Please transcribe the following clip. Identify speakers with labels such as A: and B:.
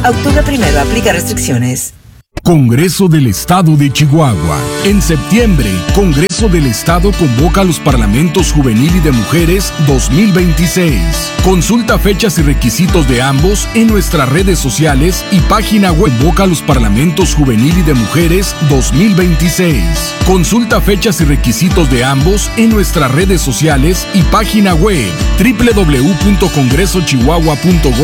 A: Octubre 1, aplica restricciones.
B: Congreso del Estado de Chihuahua. En septiembre, Congreso del Estado convoca a los Parlamentos Juvenil y de Mujeres 2026. Consulta fechas y requisitos de ambos en nuestras redes sociales y página web. Convoca a los Parlamentos Juvenil y de Mujeres 2026. Consulta fechas y requisitos de ambos en nuestras redes sociales y página web www.congresochihuahua.gov